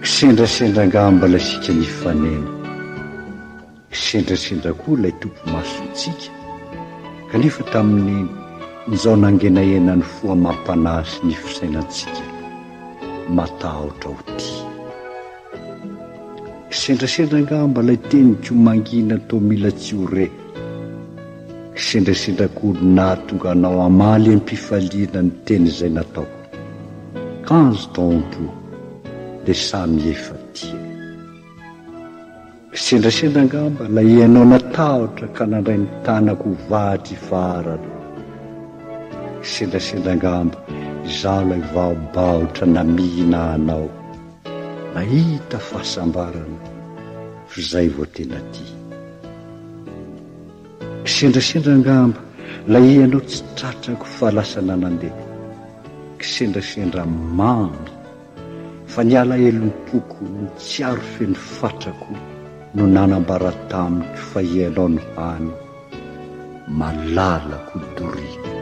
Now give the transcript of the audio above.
Kisendrasendra ngamba ilay sika nifanena, kisendrasendra koa ilay tompo masontsika, kanefa tamin'ny nizao nangenaenany foa mampanasy ny fisainantsika matahotra ho ty. Kisendrasendra ngamba ilay teniko mangina tao mila tsy ho re, kisendrasendra koa nahatonga anao amaly am-pifaliana ny teny izay nataoko. Kanzo tompo de samy efa tia. Kisendrasendra ngamba lay ianao natahotra ka nandray ny tanako vatry farana. Kisendrasendra ngamba izaho lay vaobaotra namihina anao, nahita fahasambarana fa zay vo tena tia. Kisendrasendra ngamba lay ianao tsy tratrako fa lasa nanandeha. Kisendrasendra mamy fa ny alahelo-poko ny tsiaro feno fatrako no nanambara tamiko fa ianao no hany malalako doriko.